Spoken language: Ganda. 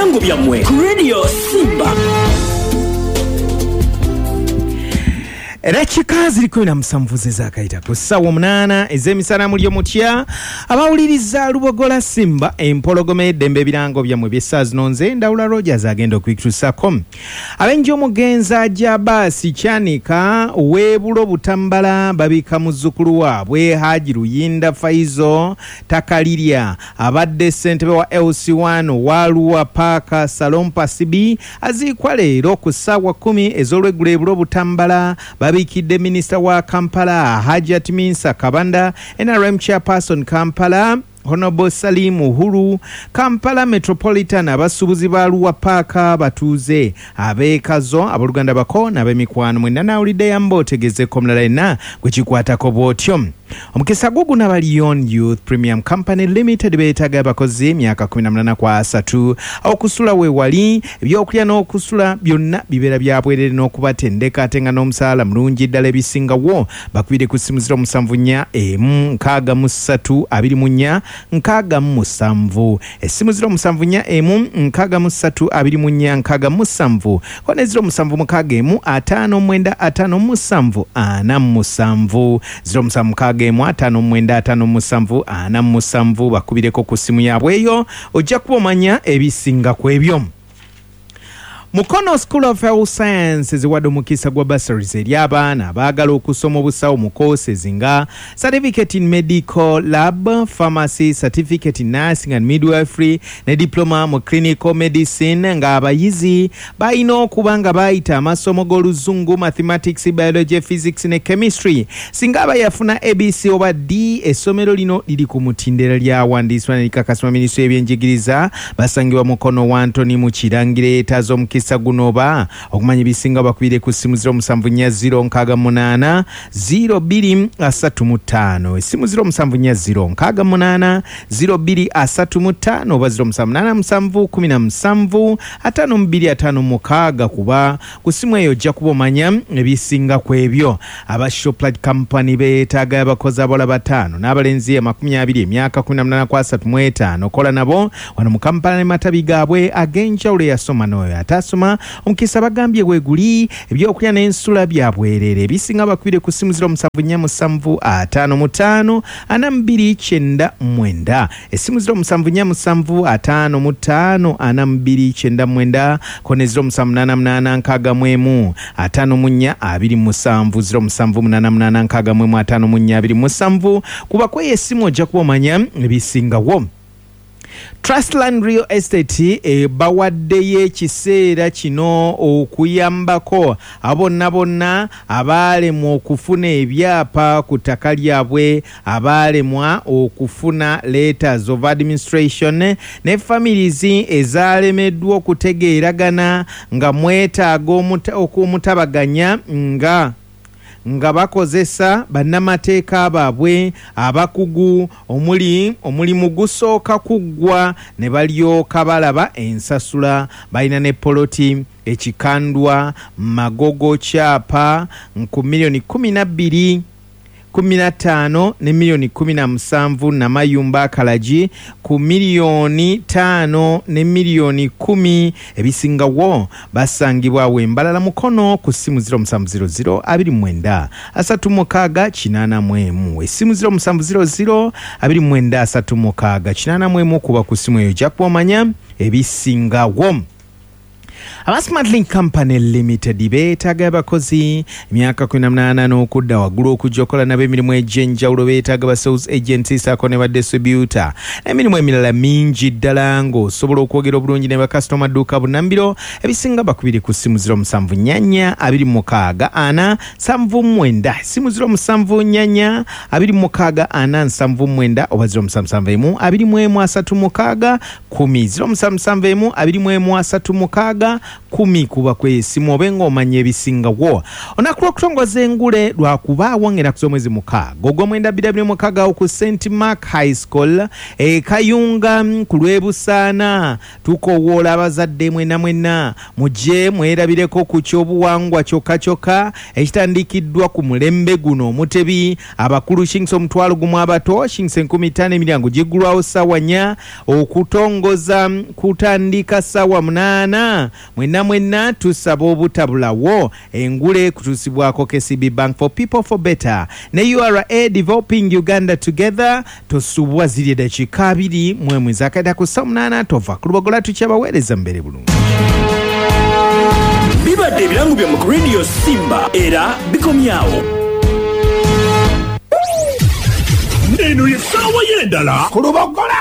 ebirango byammwe ku Radio Simba. Era chikazi liko na msamvuze zakaita ku ssaawa 8 ez'emisana mulyo mutya abawuliriza Lubogola Simba empologome eddembe ebirango byammwe by'essaazi nonze Ndawula Rogers agenda okubituusako abenjo omugenza ajja baasi Kyanika weebulo Butambala babika muzzukulu waabwe Haji Ruyinda Faizo Takalirya abadde ssentebe wa LC1 Waluwa Paaka Salompa Sibi aziikwa leero ku ssaawa 10 ez'olweggulo ebulo Butambala babikidde Minister wa Kampala Hajat Minsa Kabanda NRM Chairperson Kampala Honorable Salim Uhuru Kampala Metropolitan abasubuzi ba Luwa Paaka batuuze abeekazo aboluganda bako n'abemikwano mwenna nawulidde yamba otegezeko mulala yenna gwe kikwatako bw'otyo omukisa gugu na Lion Youth Premium Company Limited beetaaga abakozi myaka 18 kwa 3 okusula we wali ebyokulya n'okusula byonna bibeera byabwerere n'okubatendeka ate nga n'omusaala mulungi ddala ebisingawo bakubire ku ssimu 0741 634 essimu 0741 kone 075557 bakubireko ku ssimu yaabwe eyo ojja kubomanya ebisinga ku ebyo. Mukono School of Health Sciences wadde omukisa gwa bursaries eri abaana abaagala okusoma obusawo mu courses nga Certificate in Medical Lab, Pharmacy, Certificate in Nursing and Midwifery ne Diploma mu Clinical Medicine nga abayizi balina okuba nga bayita amasomo g'oluzungu, Mathematics, Biology, Physics ne Chemistry. Singa abayafuna ABC oba D, essomero lino liri ku mutindera lyawandiisibwa ne likakasibwa Minisitule y'Ebyenjigiriza basangibwa Mukono wa Anthony mu Kirangireta z'omukisa gunoba okumanya bisinga bakubire ku simu 0740680235 esimu 0740680235 oba 0787175256 kuba ku simu eyo ojja kubomanya ebisinga ku ebyo. Aba Shoprite Company beetaaga abakozi abalala 5 n'abalenzi 20 emyaka 18 kwa 35 kola nabo wano mu Kampala ne matabi gaabwe ag'enjawulo yasoma n'oyo atasoma omukisa bagambye weguli ebyokulya n'ensula byabwerere bisinga bakubire ku simu 0747554299 esimu 0747554299 kone 07885427 kuba kwe esimu ojja kubomanya ebisingawo. Trustland Real Estate bawaddeyo ekiseera kino okuyambako abonna abaalemwa okufuna ebyapa ku ttaka lyabwe, abaalemwa okufuna letters of administration ne families ezalemeddwa okutegeeragana nga mwetaaga okumutabaganya nga bakozesa bannamateeka baabwe abakugu omulimu gusooka kuggwa ne balyoka balaba ensasula. Balina ne poloti ekikandwa Magogo kyapa ku milioni 12 15 ne milioni 17 na Mayumba Kalaji ku milioni 5 ne milioni 10 ebisingawo basangibwa wembalala Mukono ku simu 0700293681 esimu 0700293681 kuba ku simu eyo ojja kumanya ebisingawo. Aba Smartlink Company Limited beetaaga abakozi emyaka 18 n'okudda waggulu okujja okola nabo emirimu egy'enjawulo. Beetaaga ba sales agency saako ne ba distributor emirimu emirala mingi ddala ng'osobola okwogera obulungi ne bakasitoma dduuka bunambiro. Ebisinga bakubiri ku simu 07842647 simu 07842647 oba 07712136 10 07712136 Simba 10 kuba kwesimu obenga omanya ebisingawo onakuwa okutongoza engule lwakubaawo ngera kusomwezi mukaaga ogw'omwenda 2026 ku St Mark High School Kayunga ku Lwebusaana tukowoola abazadde mwenna mujje mwerabireko ku kyobuwangwa kyokka ekitandikiddwa ku mulembe guno omutebi abakulu shingisa omutwalo gumu abato shingisa 15 emiryango giggulwawo ssaawa 4 okutongoza kutandika ssaawa 8 mwenna tusaba obutabulawo engule kutuusibwako KCB Bank for People for Better ne URA Developing Uganda Together tosubwa ziri eddakiika 2 mwezi akaita ku ssaawa 8 tova ku lubogola tukyabaweereza mbere bulungi bibadde ebirango bya mu Radio Simba era bikomyawo eno ye ssaawa y'endala ku lubogola